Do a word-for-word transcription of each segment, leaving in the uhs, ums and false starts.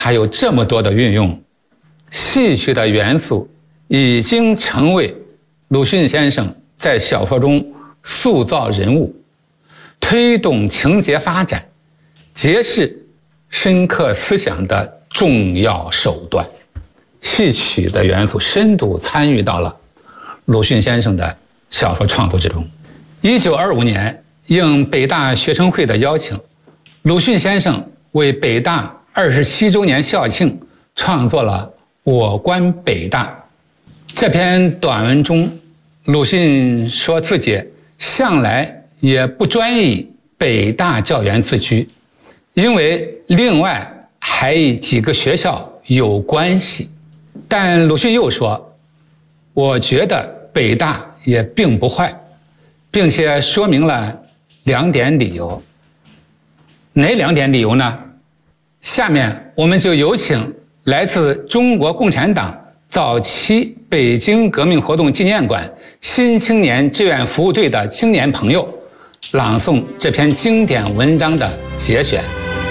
还有这么多的运用，戏曲的元素已经成为鲁迅先生在小说中塑造人物、推动情节发展、揭示深刻思想的重要手段。戏曲的元素深度参与到了鲁迅先生的小说创作之中。一九二五年，应北大学生会的邀请，鲁迅先生为北大二十七周年校庆创作了《我观北大》。这篇短文中，鲁迅说自己向来也不专以北大教员自居，因为另外还与几个学校有关系。但鲁迅又说，我觉得北大也并不坏，并且说明了两点理由。哪两点理由呢？下面我们就有请来自中国共产党早期北京革命活动纪念馆新青年志愿服务队的青年朋友朗诵这篇经典文章的节选。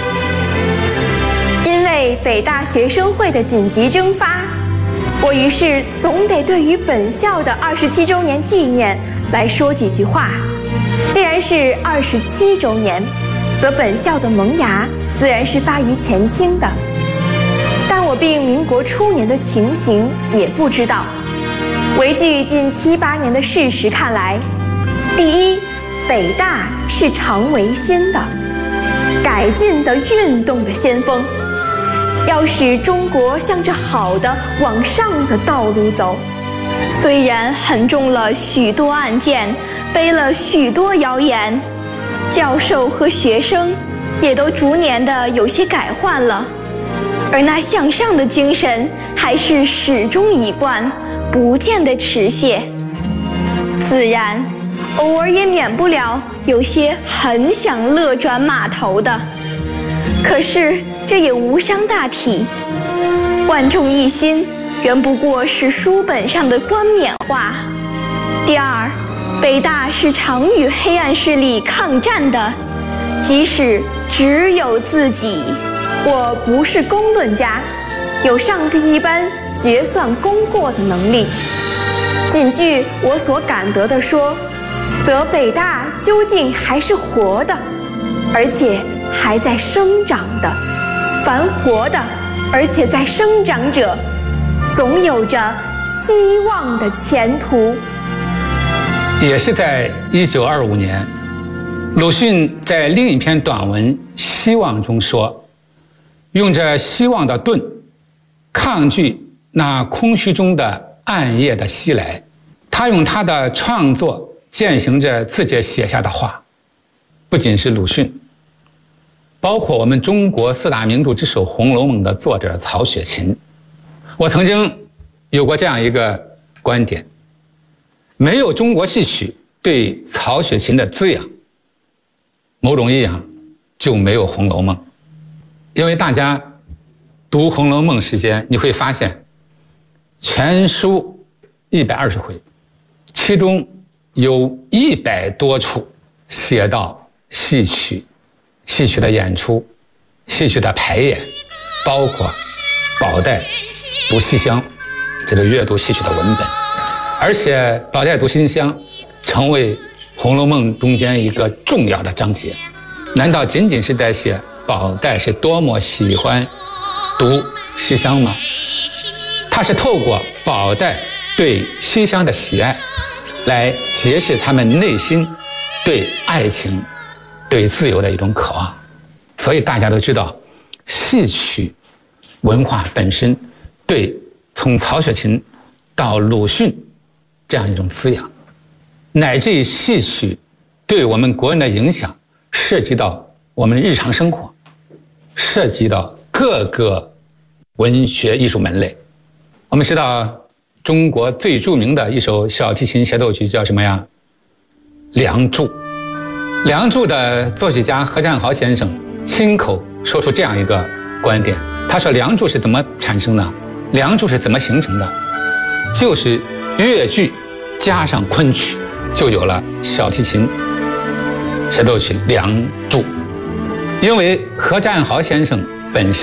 因为北大学生会的紧急征发，我于是总得对于本校的二十七周年纪念来说几句话。既然是二十七周年，则本校的萌芽自然是发于前清的，但我并民国初年的情形也不知道。唯据近七八年的事实看来，第一，北大是常维新的、改进的运动的先锋，要使中国向着好的往上的道路走。虽然横中了许多案件，背了许多谣言，教授和学生也都逐年的有些改换了，而那向上的精神还是始终一贯，不见得迟懈。自然偶尔也免不了有些很想乐转码头的，可是这也无伤大体。万众一心原不过是书本上的冠冕话。第二，北大是常与黑暗势力抗战的，即使只有自己。我不是公论家，有上帝一般决算功过的能力。仅据我所感得的说，则北大究竟还是活的，而且还在生长的。凡活的而且在生长者，总有着希望的前途。 也是在一九二五年，鲁迅在另一篇短文《希望》中说，用着希望的盾，抗拒那空虚中的暗夜的袭来。他用他的创作践行着自己写下的话。不仅是鲁迅，包括我们中国四大名著之首《红楼梦》的作者曹雪芹。我曾经有过这样一个观点，没有中国戏曲对曹雪芹的滋养，某种意义上就没有《红楼梦》。因为大家读《红楼梦》时间，你会发现全书一百二十回，其中有一百多处写到戏曲、戏曲的演出、戏曲的排演，包括宝黛读西厢，这个阅读戏曲的文本。而且宝黛读西厢成为《红楼梦》中间一个重要的章节。难道仅仅是在写宝黛是多么喜欢读西厢吗？他是透过宝黛对西厢的喜爱，来揭示他们内心对爱情、对自由的一种渴望。所以大家都知道，戏曲文化本身对从曹雪芹到鲁迅这样一种滋养，乃至于戏曲对我们国人的影响，涉及到我们的日常生活，涉及到各个文学艺术门类。我们知道中国最著名的一首小提琴协奏曲叫什么呀？《梁祝》。《梁祝》的作曲家何占豪先生亲口说出这样一个观点，他说《梁祝》是怎么产生的？《梁祝》是怎么形成的？就是乐句加上昆曲，就有了小提琴协奏曲《梁祝》。因为何占豪先生本身他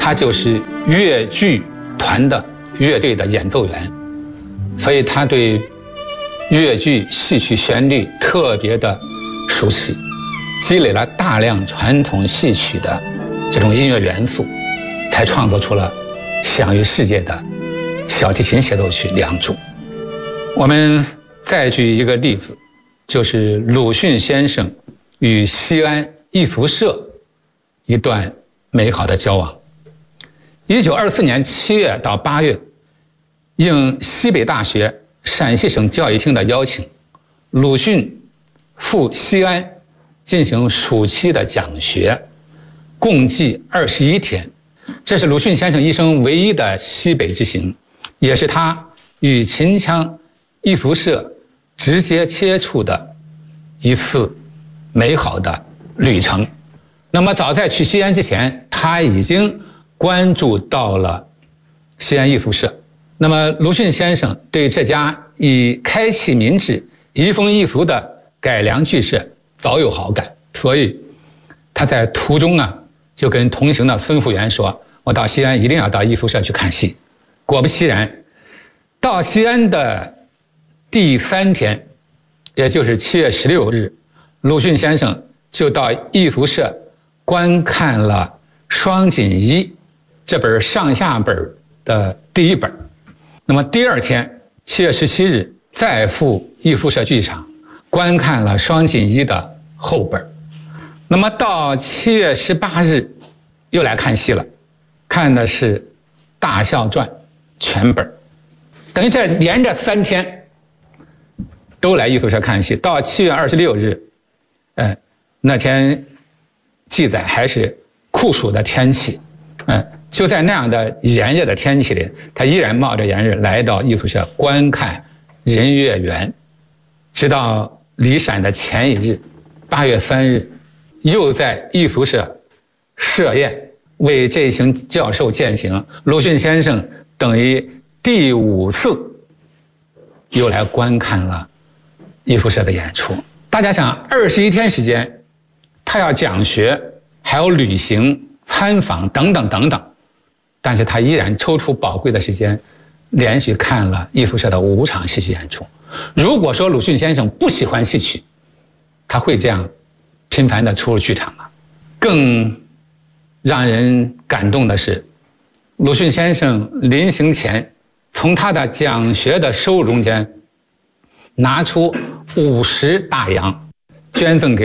他就是越剧团的乐队的演奏员，所以他对越剧戏曲旋律特别的熟悉，积累了大量传统戏曲的这种音乐元素，才创作出了享誉世界的小提琴协奏曲《梁祝》。我们再举一个例子，就是鲁迅先生与西安艺术社一段美好的交往。一九二四年七月到八月，应西北大学陕西省教育厅的邀请，鲁迅赴西安进行暑期的讲学，共计二十一天。这是鲁迅先生一生唯一的西北之行，也是他与秦腔艺术社直接接触的一次美好的旅程。那么早在去西安之前，他已经关注到了西安艺术社。那么鲁迅先生对这家以开启民智、移风易俗的改良剧社早有好感，所以他在途中啊就跟同行的孙复元说：“我到西安一定要到艺术社去看戏。”果不其然，到西安的第三天，也就是七月十六日，鲁迅先生就到艺术社观看了《双锦衣》这本上下本的第一本。那么第二天七月十七日再赴艺术社剧场观看了《双锦衣》的后本。那么到七月十八日又来看戏了，看的是《大笑传》全本。等于这连着三天都来艺术社看戏。到七月二十六日，呃，那天记载还是酷暑的天气，嗯、呃，就在那样的炎热的天气里，他依然冒着炎热来到艺术社观看《人月圆》，直到离散的前一日，八月三日，又在艺术社设宴为这一行教授饯行。鲁迅先生等于第五次又来观看了艺术社的演出。大家想，二十一天时间，他要讲学，还有旅行、参访等等等等，但是他依然抽出宝贵的时间，连续看了艺术社的五场戏曲演出。如果说鲁迅先生不喜欢戏曲，他会这样频繁地出入剧场吗？更让人感动的是，鲁迅先生临行前从他的讲学的收入中间拿出五十大洋，捐赠给